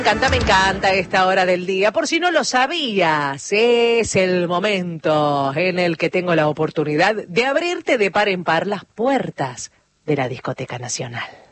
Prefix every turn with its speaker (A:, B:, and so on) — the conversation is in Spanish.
A: Me encanta esta hora del día. Por si no lo sabías, es el momento en el que tengo la oportunidad de abrirte de par en par las puertas de la Discoteca Nacional.